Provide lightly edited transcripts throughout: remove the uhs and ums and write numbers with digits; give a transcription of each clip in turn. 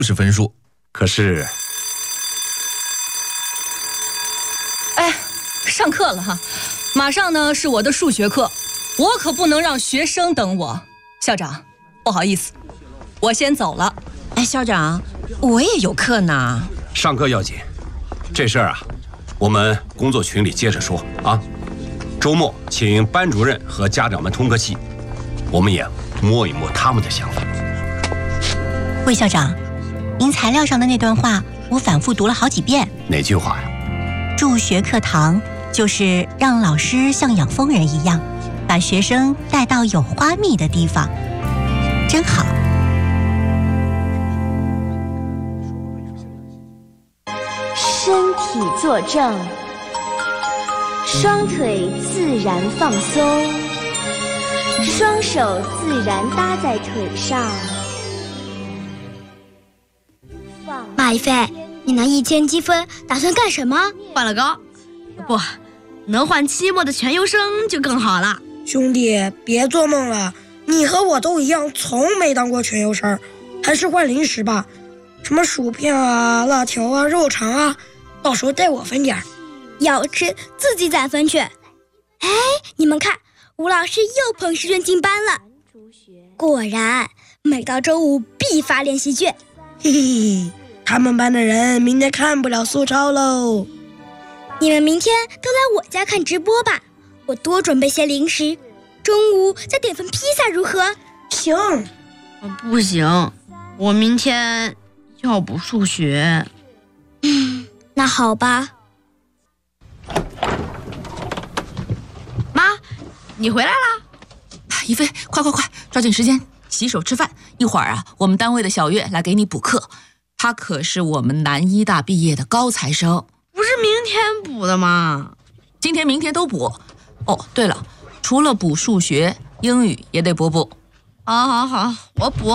是分数。可是， 哎，上课了哈，马上呢是我的数学课，我可不能让学生等我。校长，不好意思，我先走了。 哎，校长，我也有课呢。 上课要紧，这事儿啊，我们工作群里接着说啊。周末请班主任和家长们通个气，我们也摸一摸他们的想法。 魏校长，您材料上的那段话，我反复读了好几遍。 哪句话呀？ 助学课堂就是让老师像养蜂人一样，把学生带到有花蜜的地方，真好。 身体坐正，双腿自然放松，双手自然搭在腿上。 马一飞，你拿1000积分打算干什么？ 换了高，不，能换期末的全优生就更好了。 兄弟，别做梦了，你和我都一样，从没当过全优生，还是换零食吧，什么薯片啊、辣条啊、肉肠啊，到时候带我分点。 要吃自己攒分去。哎，你们看，吴老师又捧试卷进班了。果然，每到周五必发练习卷。 嘿嘿，他们班的人明天看不了素超喽。 你们明天都来我家看直播吧，我多准备些零食，中午再点份披萨如何？ 行。 不行，我明天要补数学。 那好吧。 妈，你回来啦！ 一飞，快，抓紧时间洗手吃饭。一会儿啊，我们单位的小月来给你补课，她可是我们南医大毕业的高材生。 不是明天补的吗？ 今天、明天都补。哦，对了，除了补数学，英语也得补。 好，我补。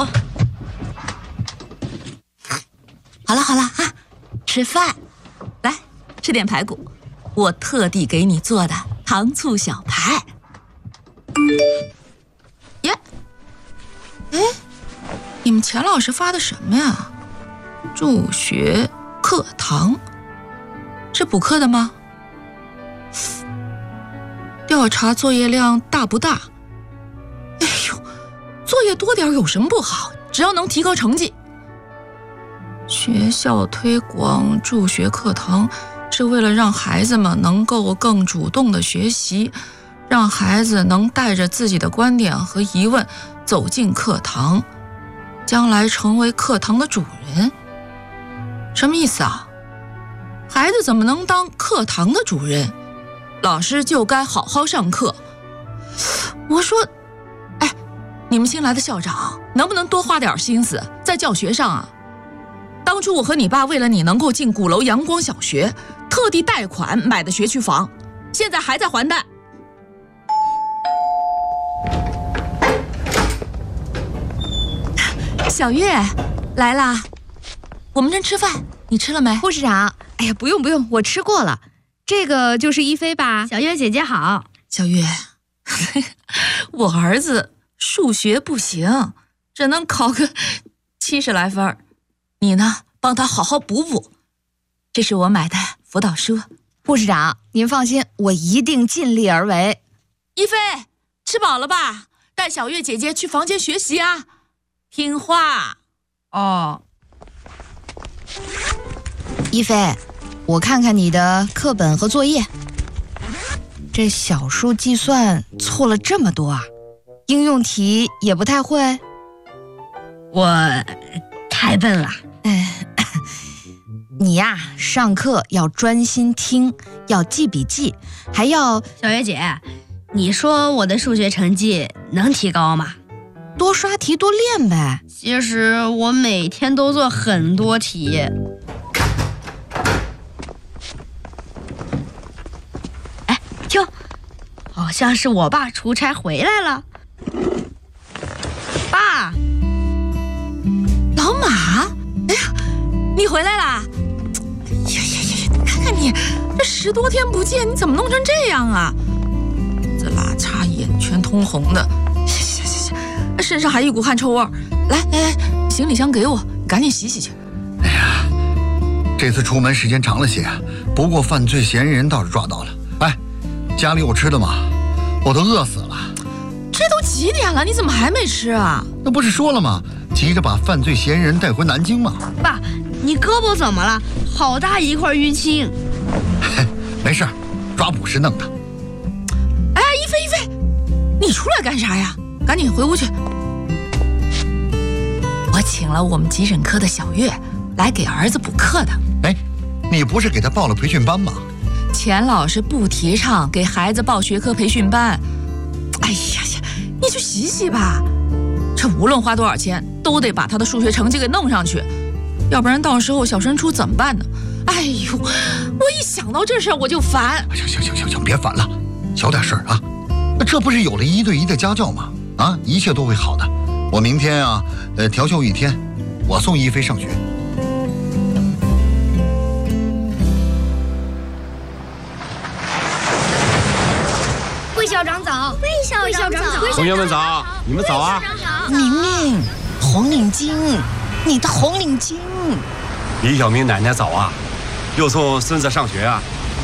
好了啊，吃饭，来吃点排骨，我特地给你做的糖醋小排。耶，哎，你们钱老师发的什么呀？助学课堂，是补课的吗？调查作业量大不大？哎呦，作业多点有什么不好？只要能提高成绩。学校推广助学课堂是为了让孩子们能够更主动的学习，让孩子能带着自己的观点和疑问走进课堂，将来成为课堂的主人。什么意思啊？孩子怎么能当课堂的主人？老师就该好好上课。我说，哎，你们新来的校长能不能多花点心思在教学上啊？当初我和你爸为了你能够进鼓楼阳光小学，特地贷款买的学区房，现在还在还贷。小月来啦，我们正吃饭，你吃了没？ 护士长，哎呀，不用，我吃过了。这个就是一飞吧？ 小月姐姐好。 小月，我儿子数学不行，只能考个70来分，你呢，帮他好好补。这是我买的辅导书。 护士长，您放心，我一定尽力而为。 一飞，吃饱了吧？带小月姐姐去房间学习啊，听话。 哦。一飞，我看看你的课本和作业，这小数计算错了这么多啊，应用题也不太会。 我太笨了。 你呀，上课要专心听，要记笔记，还要…… 小月姐，你说我的数学成绩能提高吗？ 多刷题，多练呗。 其实我每天都做很多题。哎，听，好像是我爸出差回来了。爸， 老马，哎呀，你回来啦！呀，看看你，这10多天不见，你怎么弄成这样啊？这拉碴，眼圈通红的，身上还一股汗臭味。来，行李箱给我， 赶紧洗洗去。 哎呀，这次出门时间长了些，不过犯罪嫌疑人倒是抓到了。哎，家里有吃的吗？我都饿死了。 这都几点了，你怎么还没吃啊？ 那不是说了吗？急着把犯罪嫌疑人带回南京吗？ 爸，你胳膊怎么了？好大一块淤青。 没事，抓捕时弄的。 哎，一菲，你出来干啥呀？赶紧回屋去。我请了我们急诊科的小月来给儿子补课的。 哎，你不是给他报了培训班吗？ 钱老师不提倡给孩子报学科培训班。哎呀呀，你去洗洗吧，这无论花多少钱，都得把他的数学成绩给弄上去，要不然到时候小升初怎么办呢？哎呦，我一想到这事儿我就烦。 行，别烦了，小点事儿啊。这不是有了1对1的家教吗？啊，一切都会好的。我明天啊，调休1天，我送一菲上学。 魏校长早，魏校长早， 同学们早，你们早啊！ 明明，红领巾，你的红领巾。 李小明奶奶早啊，又送孙子上学啊。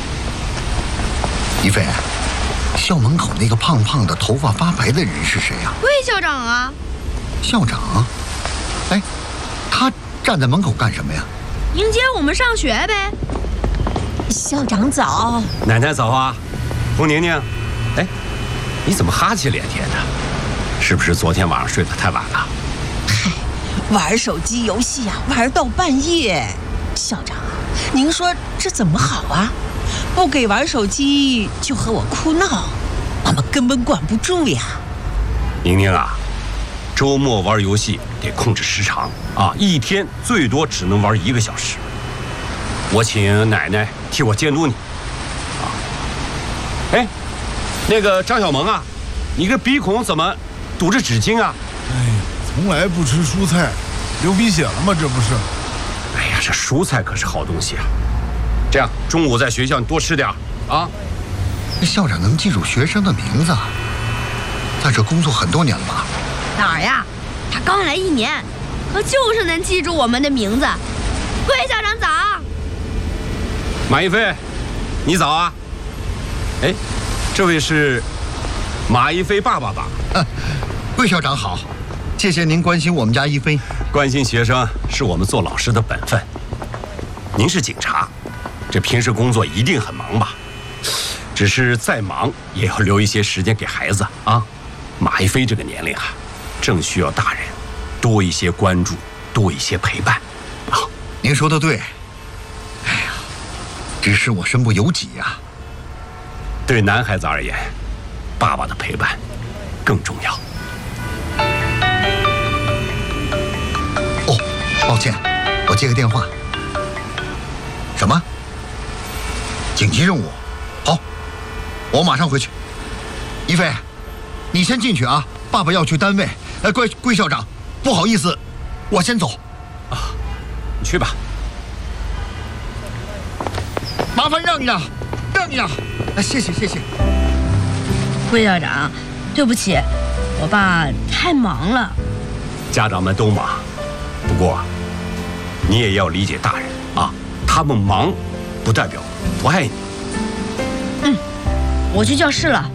一菲，校门口那个胖胖的、头发发白的人是谁呀？ 魏校长啊。 校长？哎，他站在门口干什么呀？ 迎接我们上学呗。 校长早， 奶奶早啊。红宁宁，哎，你怎么哈气连天的？是不是昨天晚上睡得太晚了？ 嗨，玩手机游戏啊，玩到半夜。校长，您说这怎么好啊？不给玩手机就和我哭闹，我们根本管不住呀。 宁宁啊，周末玩游戏得控制时长啊，一天最多只能玩1个小时。我请奶奶替我监督你啊。哎，那个张小萌啊，你个鼻孔怎么堵着纸巾啊？ 哎，从来不吃蔬菜，流鼻血了吗？这不是？ 哎呀，这蔬菜可是好东西啊！这样，中午在学校你多吃点啊。 这校长能记住学生的名字，在这工作很多年了吧？ 哪儿呀？他刚来1年，可就是能记住我们的名字。魏校长早。 马一飞，你早啊。哎，这位是马一飞爸爸吧？ 魏校长好，谢谢您关心我们家一菲。 关心学生是我们做老师的本分。您是警察，这平时工作一定很忙吧？只是再忙也要留一些时间给孩子啊。马一飞这个年龄啊，正需要大人多一些关注，多一些陪伴啊。 您说的对。哎呀，只是我身不由己呀。 对男孩子而言，爸爸的陪伴更重要。 哦，抱歉，我接个电话。什么？紧急任务？好，我马上回去。一菲，你先进去啊，爸爸要去单位。桂校长，不好意思，我先走。 啊，你去吧。 麻烦让一让，让一让。谢谢。 魏校长，对不起，我爸太忙了。 家长们都忙，不过你也要理解大人啊，他们忙不代表不爱你。 我去教室了。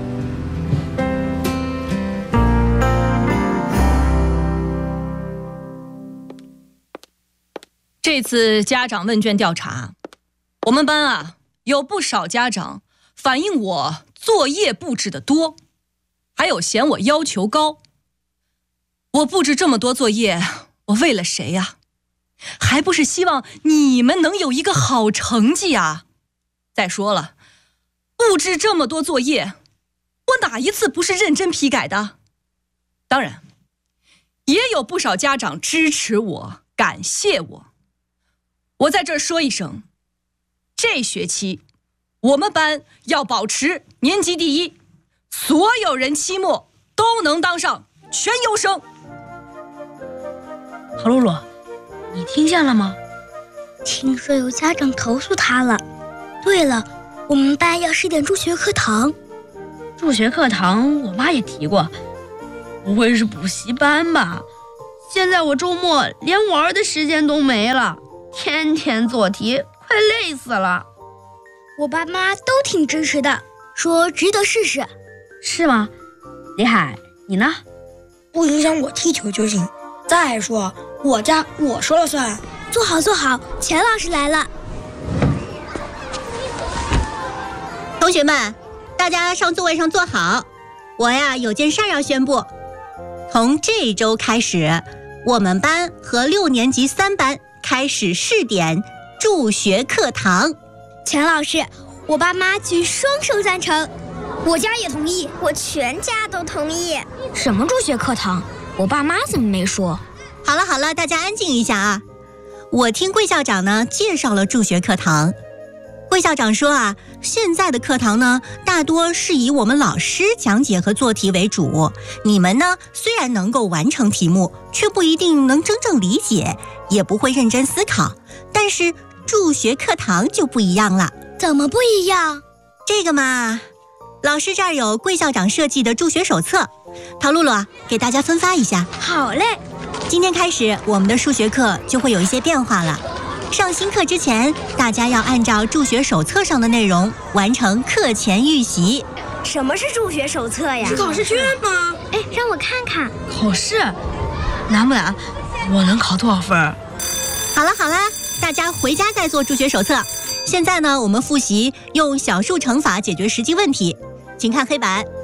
这次家长问卷调查，我们班啊有不少家长反映我作业布置的多，还有嫌我要求高。我布置这么多作业，我为了谁呀？还不是希望你们能有一个好成绩啊！再说了，布置这么多作业，我哪一次不是认真批改的？当然，也有不少家长支持我，感谢我。我在这儿说一声，这学期我们班要保持年级第一，所有人期末都能当上全优生。 陶露露，你听见了吗？ 听说有家长投诉他了。对了，我们班要试点助学课堂。 助学课堂我妈也提过，不会是补习班吧？ 现在我周末连玩的时间都没了，天天做题，快累死了。 我爸妈都挺支持的，说值得试试。 是吗？李海，你呢？ 不影响我踢球就行。再说我家我说了算。 坐好坐好，钱老师来了。 同学们，大家上座位上坐好。我呀有件事要宣布，从这周开始，我们班和6年级3班开始试点助学课堂。 钱老师，我爸妈举双手赞成，我家也同意， 我全家都同意。 什么助学课堂？我爸妈怎么没说？ 好了好了，大家安静一下啊！我听桂校长呢介绍了助学课堂。桂校长说啊，现在的课堂呢大多是以我们老师讲解和做题为主，你们呢虽然能够完成题目，却不一定能真正理解，也不会认真思考。但是助学课堂就不一样了。 怎么不一样？ 这个嘛，老师这儿有桂校长设计的助学手册，陶露露啊，给大家分发一下。 好嘞。 今天开始，我们的数学课就会有一些变化了。上新课之前，大家要按照助学手册上的内容完成课前预习。 什么是助学手册呀？ 是考试卷吗？ 哎，让我看看。 考试难不难？我能考多少分？ 好了好了，大家回家再做助学手册。现在呢，我们复习用小数乘法解决实际问题，请看黑板。